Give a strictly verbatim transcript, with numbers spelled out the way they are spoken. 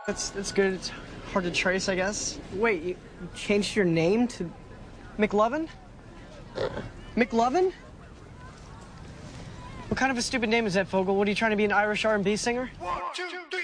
That's, that's good. It's hard to trace, I guess. Wait, you, you changed your name to McLovin? McLovin? What kind of a stupid name is that, Fogel? What, are you trying to be an Irish R and B singer? One, two,